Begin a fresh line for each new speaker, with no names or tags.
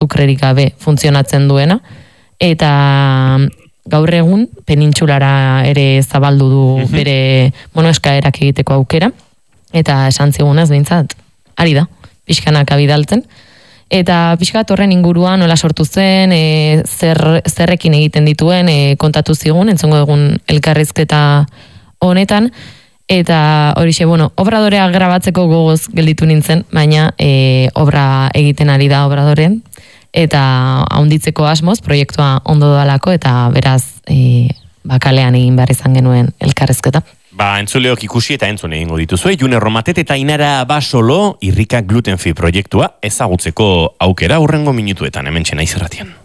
azukrerik gabe funtzionatzen duena, eta gaur egun penintsulara ere zabaldu du bere eskaerak egiteko aukera, eta esan zigunez behintzat, ari da, pixkanaka bidaltzen, eta pixkat horren inguruan nola sortu zen, zerrekin egiten dituen, kontatu zigun, entzungo egun elkarrizketa honetan, eta horixe, obradorea grabatzeko gogoz gelditu nintzen, baina obra egiten ari da obradoren, eta haunditzeko asmoz, proiektua ondo dalako, eta beraz bakalean egin behar izan genuen elkarrizketa.
Entzuleok ikusi eta entzun egingo dituzue, June Romatet eta Ainara Basolo Irrika Gluten Free proiektua ezagutzeko aukera hurrengo minutuetan, hementxe naiz irratian.